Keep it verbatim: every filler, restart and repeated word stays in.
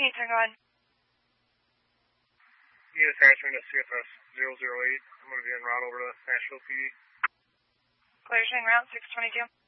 Need to run. Need a transfer to C F S zero zero eight. I'm going to be en route over to Nashville P D. Clear, route six twenty-two.